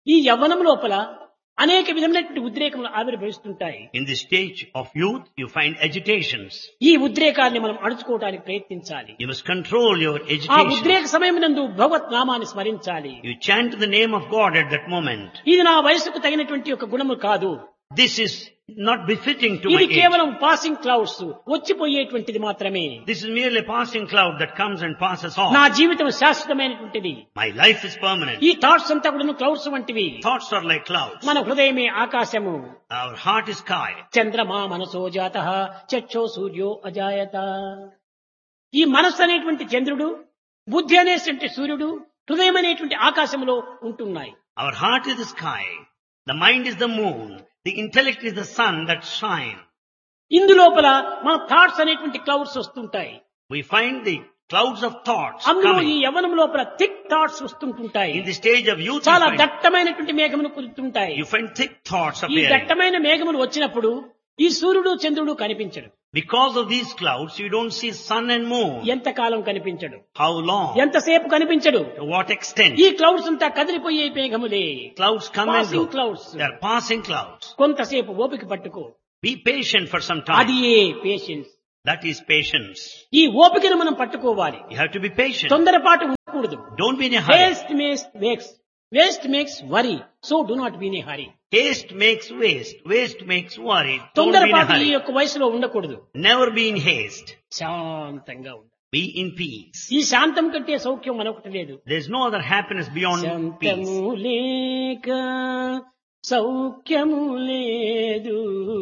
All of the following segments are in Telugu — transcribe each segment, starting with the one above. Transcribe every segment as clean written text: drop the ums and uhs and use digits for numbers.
ఈ యవ్వనం లోపల అనేక విధమైనటువంటి ఉద్రేకములు ఆవిర్భవిస్తుంటాయి. In the stage of youth, you find agitations. ఈ ఉద్రేకాన్ని మనం అణుచుకోవడానికి ప్రయత్నించాలి. You must control your ఆ agitation. ఉద్రేక సమయం నందు భగవత్ నామాన్ని స్మరించాలి. You chant the name of God at that moment. ఇది నా వయసుకు తగినటువంటి ఒక గుణము కాదు. This is not befitting to my ఇది age. కేవలం పాసింగ్ క్లౌడ్స్, వచ్చిపోయేటువంటిది మాత్రమే. This is merely a passing cloud that comes and passes off. నా జీవితం శాశ్వతమైనటువంటిది. My life is permanent. ఈ థాట్స్ అంతా కూడా క్లౌడ్స్ వంటివి. Thoughts are like clouds. మన హృదయమే ఆకాశము. Our heart is sky. చంద్రమా మనసో జాతః చక్షో సూర్యో అజాయత. ఈ మనస్సు అనేటువంటి చంద్రుడు, బుద్ధి అనేటువంటి సూర్యుడు, హృదయం అనేటువంటి ఆకాశంలో ఉంటున్నాయి. Our heart is the sky. The mind is the moon. The intellect is the sun that shine. ఇందులోపల మన థాట్స్ అనేటువంటి క్లౌడ్స్ వస్తుంటాయి. We find the clouds of thoughts అందులో ఈ coming. యవ్వనం లోపల thick thoughts వస్తుంటుంటాయి. In the stage of youth, చాలా దట్టమైనటువంటి మేఘములు కురుతుంటాయి. you find thick thoughts ఈ appearing. దట్టమైన మేఘములు వచ్చినప్పుడు ఈ సూర్యుడు చంద్రుడు కనిపించడు. Because of these clouds, you don't see sun and moon. ఎంతకాలం కనిపించడు, How long? ఎంతసేపు కనిపించడు. To what extent? ఈ క్లౌడ్స్ అంతా కదిలిపోయే మేఘములే. Clouds come and Passing go. clouds. They are passing clouds. కొంతసేపు ఓపిక పట్టుకో. Be patient for some అది time. A patience. That is patience. ఈ ఓపికను మనం పట్టుకోవాలి. You have to be patient. తొందరపాటు ఉండకూడదు. Don't be in a hurry. Waste makes worry. So do not be in a hurry. Haste makes waste. Waste makes worry. Don't be in a తొందరపాటు ఈ hurry. యొక్క వయసులో ఉండకూడదు. Never be in haste. శాంతంగా ఉండాలి. Be in peace. ఈ శాంతం కంటే సౌఖ్యం మనొకటి లేదు. There's no other happiness beyond peace. శాంతము లేక సౌఖ్యము లేదు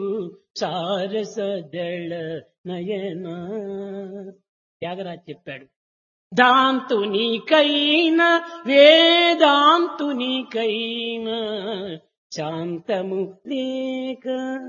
సారసదళ నయన. త్యాగరాజ్ చెప్పాడు, దాంతునికైనా వేదాంతునికైనా శాంతము లేక.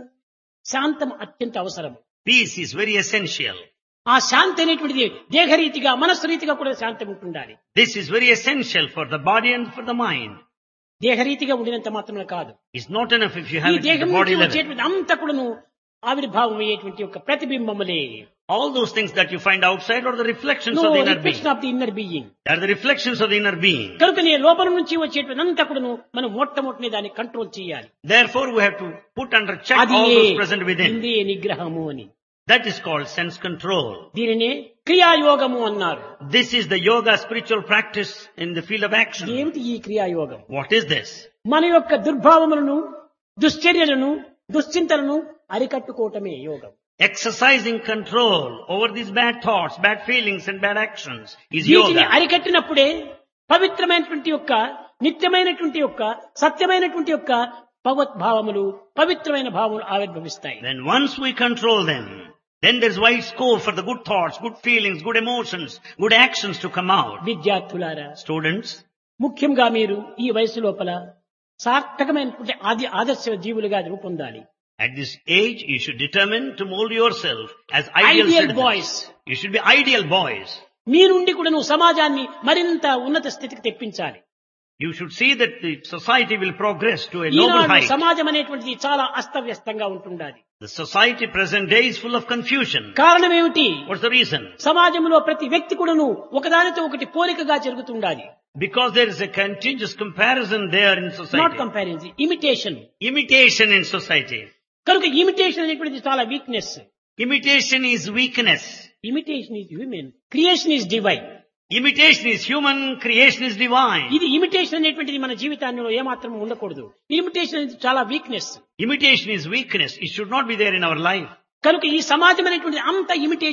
శాంతం అత్యంత అవసరం. Peace is very essential. ఆ శాంతి అనేటువంటిది దేహరీతిగా మనస్సు రీతిగా కూడా శాంతం ఉంటుండాలి. This is very essential for the body and for the mind. దేహరీతిగా ఉండినంత మాత్రమే కాదు, It's not enough if you ఈ have it at దేహం the body నుంచి level. వచ్చేటువంటి అంతా కూడాను ఆవిర్భావం అయ్యేటువంటి ఒక ప్రతిబింబములే. All those things that you find outside are the reflections of the inner being. Reflection of the inner being. They are the reflections of the inner being. కనుక నీ లోపల నుంచి వచ్చేటువంటి అంతా కూడాను మనం మొట్టమొదటి దాన్ని కంట్రోల్ చేయాలి. Therefore, we have to put under check అది all those present within. ఇంద్రియ నిగ్రహము అని. That is called sense control. దీనినే క్రియాయోగము అన్నారు. This is the yoga spiritual practice in the field of action. ఏమిటి ఈ క్రియాయోగం? What is this? మన యొక్క దుర్భావములను, దుశ్చర్యలను, దుశ్చింతలను అరికట్టుకోవటమే యోగం. Exercising control over these bad thoughts, bad feelings and bad actions is వీటిని yoga. అరికట్టినప్పుడే పవిత్రమైనటువంటి యొక్క, నిత్యమైనటువంటి యొక్క, సత్యమైనటువంటి యొక్క భగవద్భావములు, పవిత్రమైన భావములు ఆవిర్భవిస్తాయి. Then once we control them, then there's wide scope for the good thoughts, good feelings, good emotions, good actions to come out. విద్యార్థులారా, Students, ముఖ్యంగా మీరు ఈ వయసు లోపల సార్థకమైనటువంటి ఆదర్శ జీవులుగా రూపొందాలి. at this age, you should determine to mold yourself as ideal ideal citizens. Boys. You should be ideal boys. మీ నుండి కూడా నువ్వు సమాజాన్ని మరింత ఉన్నత స్థితికి తెప్పించాలి. You should see that the society will progress to a noble Eenadu height. సమాజం అనేటువంటిది చాలా అస్తవ్యస్తంగా ఉంటుండాలి. The society present day is full of confusion. కారణం ఏమిటి? What's the reason? సమాజంలో ప్రతి వ్యక్తి కూడాను ఒకదానితో ఒకటి పోలికగా జరుగుతుండాలి. Because there is a continuous comparison there in not society. Comparison, imitation. Imitation in society. కనుక ఇమిటేషన్ అనేటువంటిది చాలా weakness. Imitation is weakness. Imitation is human, creation is divine. Imitation is human, creation is divine. ఇది ఇమిటేషన్ అనేటువంటిది మన జీవితాల్లో ఏమాత్రం ఉండకూడదు. ఇమిటేషన్ అనేది చాలా weakness. Imitation is weakness. It should not be there in our life. కనుక ఈ సమాజం అనేటువంటి అంత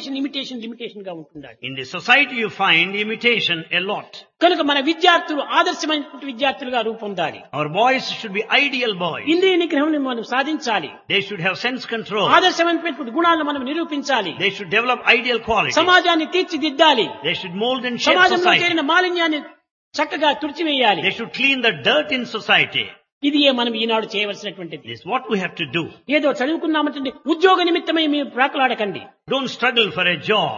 ఇమిటేషన్ గా ఉంటుండాలి. In the society you find imitation a lot. కనుక మన విద్యార్థులు ఆదర్శమైనటువంటి విద్యార్థులుగా రూపొందాలి. Our boys should be ideal boys. ఇంద్రియ నిగ్రహం మనం సాధించాలి. They should have sense control. ఆదర్శమైనటువంటి గుణాలను మనం నిరూపించాలి. They should develop ideal qualities. సమాజాన్ని తీర్చిదిద్దాలి. They should mold and shape సమాజంలో society. చేరిన మాలిన్యాన్ని చక్కగా తుడిచివేయాలి. They should clean the dirt in society. ఇది మనం ఈనాడు చేయవలసినటువంటిది. This is what we have to do. ఏదో చదువుకున్నామంటే ఉద్యోగ నిమిత్తమై మీరు ప్రాకులాడకండి. Don't struggle for a job.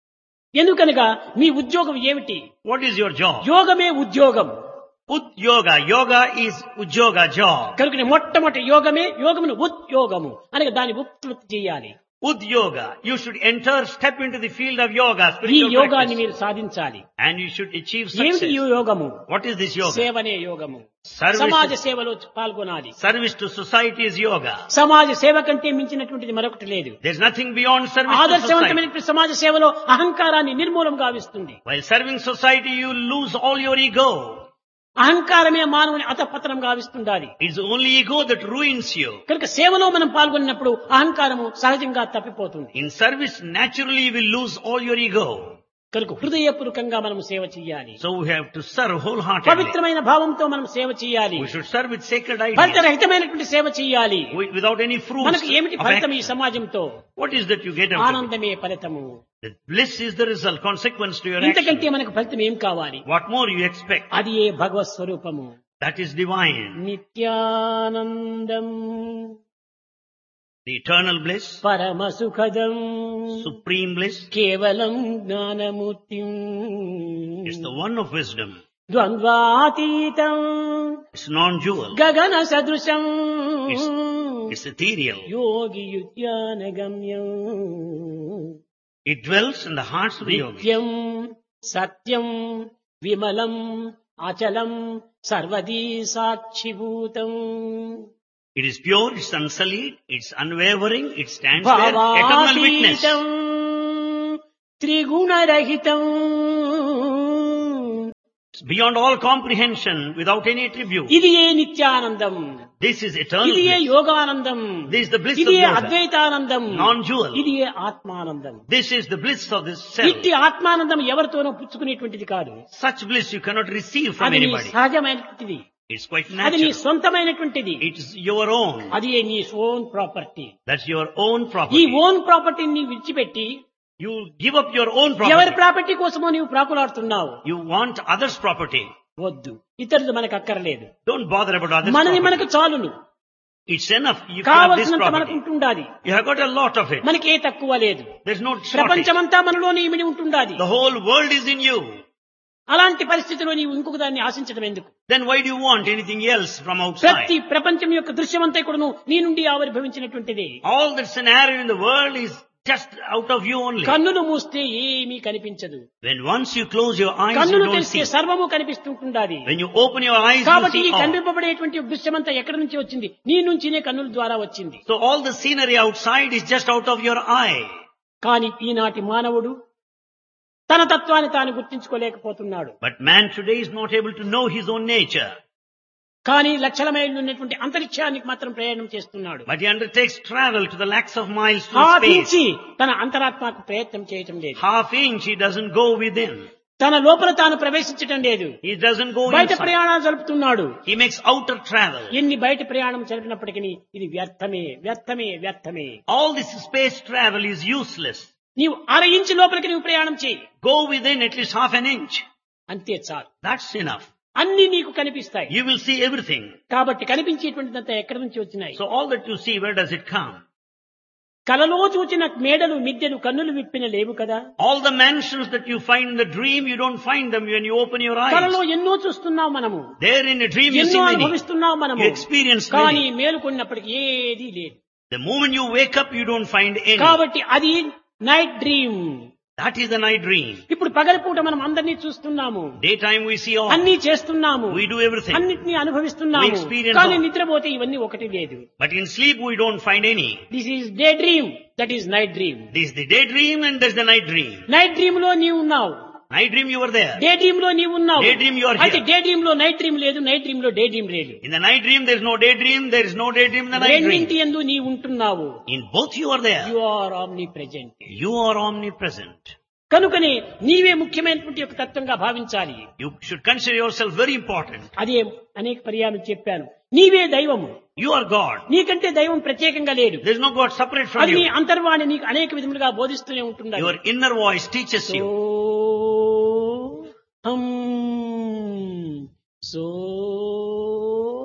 ఎందుకనగా మీ ఉద్యోగం ఏమిటి? What is your job? యోగమే ఉద్యోగం. Udyoga. Yoga is Udyoga, job. కనుక మొట్టమొదటి యోగమును ఉద్యోగము అనగా దాన్ని ఉత్పత్తి చేయాలి. Udyoga. You should step into the field of yoga, ఈ spiritual యోగాన్ని practice. మీరు సాధించాలి. And you should achieve ఏమిటి ఈ success. యోగము? What is this yoga? సేవనే యోగము. Service, సమాజ సేవలో పాల్గొనాలి. service to society is yoga. సమాజ సేవ కంటే మించినటువంటిది మరొకటి లేదు. There's nothing beyond service to society. ఆదర్శవంతమైనటువంటి సమాజ సేవలో అహంకారాన్ని నిర్మూలం గావిస్తుంది. While serving society, you lose all your ego. అహంకారమే మానవుని అతపతనం గావిస్తుండాలి. It's only ego that ruins you. కనుక సేవలో మనం పాల్గొన్నప్పుడు అహంకారము సహజంగా తప్పిపోతుంది. In service, naturally you will lose all your ego. కనుక హృదయపూర్వకంగా మనం సేవ చేయాలి. So we have to serve wholeheartedly. పవిత్రమైన భావంతో మనం సేవ చేయాలి. We should serve with sacred ఫలిత ideas. రహితమైనటువంటి సేవ చేయాలి. Without any fruits. మనకు ఏమిటి of ఫలితం ఈ action. సమాజంతో? What is that you get out of it? ఆనందమే ఫలితము. The bliss is the result, consequence to your ఇంతకంటే action. మనకు ఫలితం ఏం కావాలి? What more you expect? అది ఏ భగవత్ స్వరూపము. That is divine. Nityanandam The eternal bliss, పరమ సుఖదం supreme bliss, కేవలం జ్ఞానమూర్తిం is the one of wisdom. ద్వంద్వాతీతం It's non-dual. గగన సదృశం It's ethereal. యోగియుజ్ఞానగమ్యం It dwells in the hearts of the yogis. నిత్యం సత్యం విమలం అచలం సర్వదీ సాక్షిభూతం It is pure, it's unsullied, it's unwavering, it stands there, eternal witness. భావాతీతం త్రిగుణరహితం It's beyond all comprehension, without any attribute. ఇది ఏ నిత్యానందం. This is eternal ఇది ఏ bliss. Yoganandam. This is the bliss ఇది of ఏ yoga. అద్వైతానందం. Non-dual. ఇది ఏ ఆత్మానందం. This is the bliss of this self. ఇట్టి ఆత్మానందం ఎవరితోనూ పుచ్చుకునేటువంటిది కాదు. Such bliss you cannot receive from అది నీ anybody. సహజమైనటువంటిది. It's quite అది నీ natural. సొంతమైనటువంటిది. It's your own. అది నీ own property. That's your own ఈ property. ఓన్ ప్రాపర్టీని విడిచిపెట్టి You give up your own ఎవరి property. ప్రాపర్టీ కోసమో నీవు ప్రాకులాడుతున్నావు. You want others' property. వద్దు, ఇతరులు మనకు అక్కర్లేదు. Don't bother about others' మనది property. మనకు చాలును. It's enough. You can have this కావలసినంత మనకు property. ఉంటుండాలి. You have got a lot of it. మనకి ఏ తక్కువ లేదు. There's no shortage. ప్రపంచమంతా మనలోనే ఇమిడి ఉంటుండాలి. The whole world is in you. అలాంటి పరిస్థితిలో నీవు ఇంకొక దాన్ని ఆశించడం ఎందుకు? Then why do you want anything else from outside? ప్రతి ప్రపంచం యొక్క దృశ్యమంతా కూడాను నీ నుండి ఆవిర్భవించినటువంటిది. All the scenario in the world is just out of you only. కన్నులు మూస్తే ఏమీ కనిపించదు. When once you close your eyes, you కన్నులు don't తెరిస్తే see. సర్వము కనిపిస్తుంటుండాలి. When you open your eyes, you కాబట్టి ఈ see all. కనిపింపబడేటువంటి దృశ్యమంతా ఎక్కడి నుంచి వచ్చింది? నీ నుంచినే కన్నుల ద్వారా వచ్చింది. So all the scenery outside is just out of your eye. కానీ ఈనాటి మానవుడు తన తత్వాన్ని తాను గుర్తించుకోలేకపోతున్నాడు. But man today is not able to know his own nature. కానీ లక్షల మైళ్ళు ఉన్నటువంటి అంతరిక్షానికి మాత్రం ప్రయాణం చేస్తున్నాడు. But he undertakes travel to the lakhs of miles to space. ఆపించి తన అంతరాత్మకు ప్రయత్నం చేయటం లేదు. Half inch he doesn't go within. తన లోపల తాను ప్రవేశించటం లేదు. He doesn't go బయట inside. ప్రయాణాలు జరుపుతున్నాడు. He makes outer travel. ఎన్ని బయట ప్రయాణం జరిపినప్పటికీ ఇది వ్యర్థమే వ్యర్థమే వ్యర్థమే. All this space travel is useless. నీవు అర ఇంచు లోపలికి నీవు ప్రయాణం చేయి, Go within at least half an inch. అంతే చాలు. That's enough. అన్ని నీకు కనిపిస్తాయి. You will see everything. కాబట్టి కనిపించేటువంటిదంతా ఎక్కడి నుంచి వచ్చినాయి? So all that you see, where does it come? కలలో చూచిన మేడలు మిద్దెలు కన్నులు విప్పిన లేవు కదా. All the mansions that you find in the dream, you don't find them when you open your కలలో eyes. ఎన్నో చూస్తున్నాం మనము, There in a dream you ఎన్నో see many. అనుభవిస్తున్నాం మనము. You experience కానీ many. మేలుకొన్నప్పటికీ ఏదీ లేదు. The moment you wake up, you don't find any. కాబట్టి అది night dream. That is the night dream. ఇప్పుడు పగలపూట మనం అందరినీ చూస్తున్నాము, Daytime we see all. అన్ని చేస్తున్నాము, We do everything. అన్నిటినీ అనుభవిస్తున్నాము. We experience కానీ all. నిద్రపోతే ఇవన్నీ ఒకటి లేదు. But in sleep we don't find any. This is day dream, that is night dream. This is the daydream and there's the night dream. Night dream లో నీవు ఉన్నావు, Night dream you were there. Day dream లో నీవు ఉన్నావు. Daydream you are అయితే here. డే డ్రీమ్ లో నైట్ డ్రీమ్ లేదు, నైట్ డ్రీమ్ లో డే డ్రీమ్ లేదు. In the night dream there is no daydream, there is no daydream in the night dream. రెండింటి యందు నీవు ఉంటున్నావు. In both you are there. You are omni present. You are omnipresent. కనుకనే నీవే ముఖ్యమైనటువంటి ఒక తత్వంగా భావించాలి. You should consider yourself very important. అదే అనేక పర్యాయం చెప్పాను. నీవే దైవము. You are God. నీకంటే దైవం ప్రత్యేకంగా లేడు. There is no God separate from అది నీ you. అంతర్వాణి నీకు అనేక విధములుగా బోధిస్తూనే ఉంటుంది. Your inner voice teaches you. So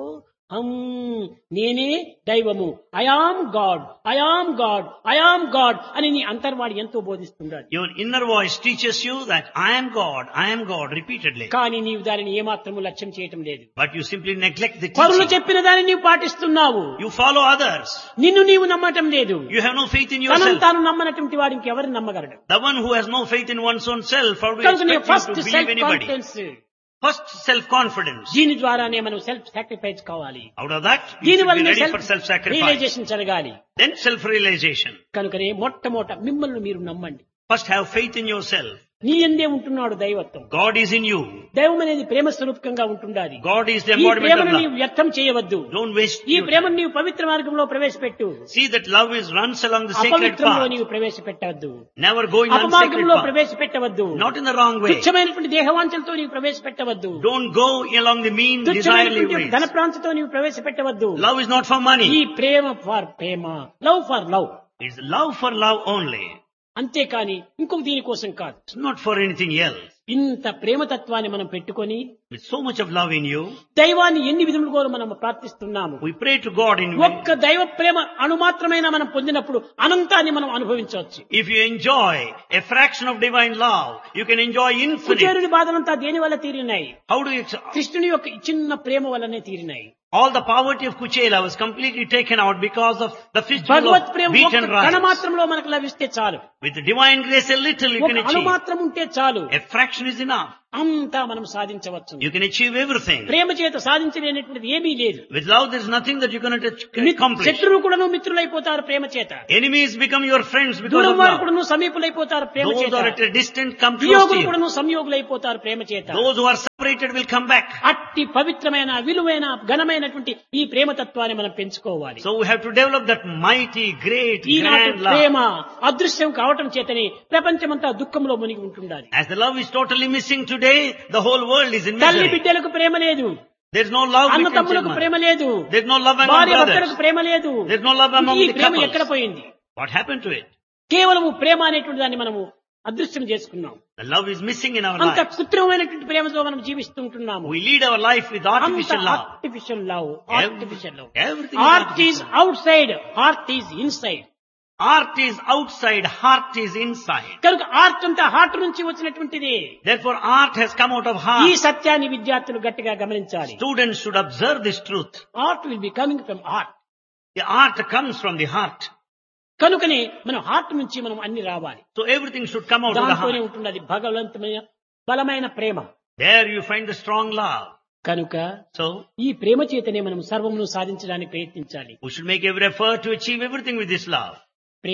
నేనే దైవము, I am God, I am God, I am God అని నీ అంతర్వాడి ఎంతో బోధిస్తున్నాడు. Your inner voice teaches you that I am God repeatedly. కానీ నీవు దానిని ఏమాత్రము లక్ష్యం చేయటం లేదు. But you simply neglect the పరులు teaching. చెప్పిన దాన్ని నీవు పాటిస్తున్నావు. You follow others. నిన్ను నీవు నమ్మటం లేదు. You have no faith in తనను yourself. తాను నమ్మనటువంటి వాడికి ఎవరిని నమ్మగలడు? The one who has no faith in one's own self, how do you కనుక expect first him to believe self anybody? Confidence, First self-confidence. దీని ద్వారానే మనం సెల్ఫ్ సాక్రిఫైస్ కావాలి. Out of that, you దీని should be వల్ల ready self for self-sacrifice. Realisation జరగాలి. Then self-realization. కనుకనే మొట్టమొదట మిమ్మల్ని మీరు నమ్మండి. First have faith in yourself. నీ యందే ఉంటున్నాడు దైవత్వం. God is in you. దైవం అనేది ప్రేమ స్వరూపకంగా ఉంటుండాలి. God is the ఈ embodiment of ప్రేమను నీవు love. వ్యర్థం చేయవద్దు. Don't waste ఈ your time. ప్రేమను నీవు పవిత్ర మార్గంలో ప్రవేశపెట్టు. See that love runs along the sacred అపవిత్రంలో path. నీవు ప్రవేశపెట్టవద్దు. Never going on sacred అపమార్గంలో path. ప్రవేశపెట్టవద్దు. Not in the wrong way. తుచ్చమైనటువంటి దేహవాంఛలతో నీవు ప్రవేశపెట్టవద్దు. Don't go along the mean, desirely తుచ్చమైనటువంటి ధన ways. ప్రాంతంతో నీవు ప్రవేశపెట్టవద్దు. Love is not for ఈ money. Prema for Prema, love for love, It's love for love only. అంతేకాని ఇంకొక దీనికోసం కాదు. It's not for anything else. ఇంత ప్రేమతత్వాన్ని మనం పెట్టుకొని With so much of love in you, దైవాన్ని ఎన్ని విధములుగా మనం ప్రార్థిస్తున్నాము. we pray to God in ఒక్క దైవ ప్రేమ అణుమాత్రమైన మనం పొందినప్పుడు అనంతాన్ని మనం అనుభవించవచ్చు. If you enjoy a fraction of divine love, you can enjoy infinite. కుచేరుని బాధలంతా దేని వల్ల తీరినాయి? How do you... కృష్ణుని యొక్క చిన్న ప్రేమ వల్లనే తీరినాయి. All the poverty of Kuchela was completely taken out because of the festival Bhagwat of Prema wheat and ఒక్క కణ rice. మాత్రంలో మనకు లభిస్తే చాలు. With the divine grace, a little you ఒక can అణు achieve. మాత్రం ఉంటే చాలు. A fraction is enough. అంతా మనం సాధించవచ్చు. You can achieve everything. ప్రేమ చేత సాధించలేనటువంటిది ఏమీ లేదు. With love, there is nothing that you cannot accomplish. శత్రువు కూడాను మిత్రులైపోతారు ప్రేమ చేత. Enemies become your friends because దూరం of వారు love. కూడాను సమీపులైపోతారు ప్రేమ Those చేత. who are at a distance come close to వియోగులు you. కూడాను సంయోగులైపోతారు ప్రేమ చేత. Those who are separated will come back. అట్టి పవిత్రమైన విలువైన ఘనమైనటువంటి ఈ ప్రేమతత్వాన్ని మనం పెంచుకోవాలి. So we have to develop that mighty, great, ఈనాటి grand love. ప్రేమ అదృశ్యం కావటం చేతనే ప్రపంచమంతా దుఃఖంలో మునిగి ఉంటుండాలి. As the love is totally missing today, the whole world is in తల్లి misery. బిడ్డలకు ప్రేమ లేదు. There is no love అన్న between తమ్ములకు children. ప్రేమ లేదు. There is no love among భార్య భర్తలకు brothers. ప్రేమ లేదు. There is no love among ఈ the ప్రేమ ఎక్కడ couples. పోయింది? What happened to it? కేవలము ప్రేమ అనేటువంటి దాన్ని మనము అదృశ్యం చేసుకున్నాం. The love is missing in our అంత lives. కృత్రిమమైనటువంటి ప్రేమతో మనం జీవిస్తుంటున్నాము. We lead our life with artificial love. Artificial love, artificial love. Everything is art is artificial. Out side, heart is inside. Art is outside, heart is inside. కనుక ఆర్ట్ అంతా హార్ట్ నుంచి వచ్చినటువంటిది. Therefore, art has come out of ఈ heart. సత్యాన్ని విద్యార్థులు గట్టిగా గమనించాలి. Students should observe this truth. Art will be coming from heart. The art comes from the heart. కనుకనే మనం హార్ట్ నుంచి మనం అన్ని రావాలి. So everything should come out of the దాంతోనే heart. ఉంటున్నది భగవంతమైన బలమైన ప్రేమ. There you find the strong love. కనుక So, ఈ ప్రేమ చేతనే మనం సర్వమును సాధించడానికి ప్రయత్నించాలి. we should make every effort to achieve everything with this love.